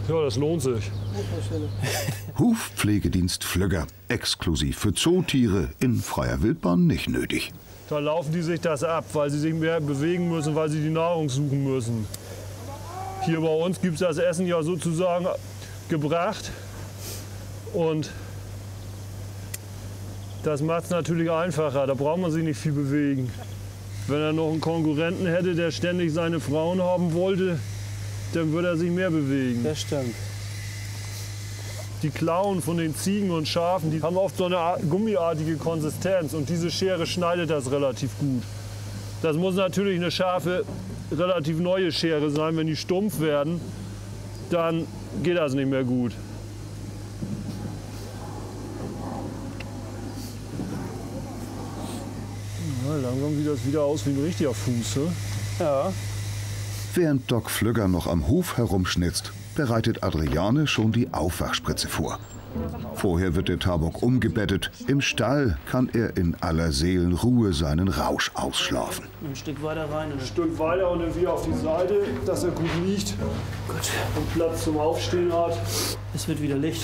Ja, das lohnt sich. Hufpflegedienst Flögger, exklusiv für Zootiere, in freier Wildbahn nicht nötig. Da laufen die sich das ab, weil sie sich mehr bewegen müssen, weil sie die Nahrung suchen müssen. Hier bei uns gibt es das Essen ja sozusagen gebracht. Und das macht es natürlich einfacher, da braucht man sich nicht viel bewegen. Wenn er noch einen Konkurrenten hätte, der ständig seine Frauen haben wollte, dann würde er sich mehr bewegen. Das stimmt. Die Klauen von den Ziegen und Schafen, die haben oft so eine gummiartige Konsistenz und diese Schere schneidet das relativ gut. Das muss natürlich eine scharfe, relativ neue Schere sein. Wenn die stumpf werden, dann geht das nicht mehr gut. Ja, langsam sieht das wieder aus wie ein richtiger Fuß. Ne? Ja. Während Doc Flögger noch am Hof herumschnitzt, bereitet Adriane schon die Aufwachspritze vor. Vorher wird der Tabok umgebettet. Im Stall kann er in aller Seelenruhe seinen Rausch ausschlafen. Ein Stück weiter rein. Ein Stück weiter und dann wieder auf die Seite, dass er gut liegt. Gut. Und Platz zum Aufstehen hat. Es wird wieder Licht.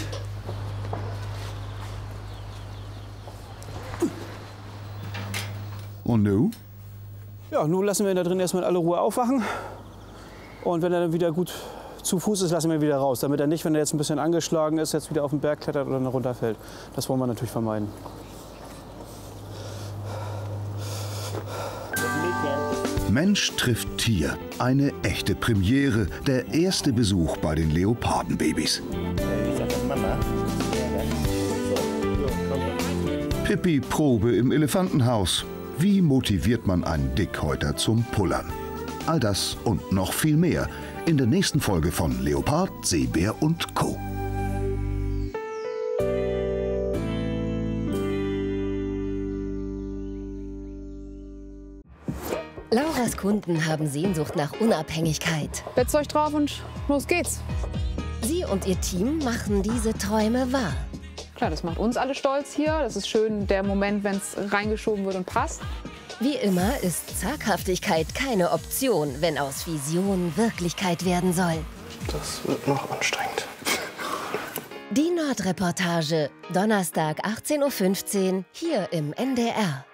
Und nu? Ja, nun lassen wir ihn da drin erstmal in aller Ruhe aufwachen. Und wenn er dann wieder gut zu Fuß ist, lassen wir ihn wieder raus. Damit er nicht, wenn er jetzt ein bisschen angeschlagen ist, jetzt wieder auf den Berg klettert oder runterfällt. Das wollen wir natürlich vermeiden. Mensch trifft Tier. Eine echte Premiere. Der erste Besuch bei den Leopardenbabys. Pippi Probe im Elefantenhaus. Wie motiviert man einen Dickhäuter zum Pullern? All das und noch viel mehr in der nächsten Folge von Leopard, Seebär und Co. Lauras Kunden haben Sehnsucht nach Unabhängigkeit. Bettzeug drauf und los geht's. Sie und ihr Team machen diese Träume wahr. Klar, das macht uns alle stolz hier. Das ist schön, der Moment, wenn es reingeschoben wird und passt. Wie immer ist Zaghaftigkeit keine Option, wenn aus Vision Wirklichkeit werden soll. Das wird noch anstrengend. Die Nordreportage, Donnerstag 18:15 Uhr hier im NDR.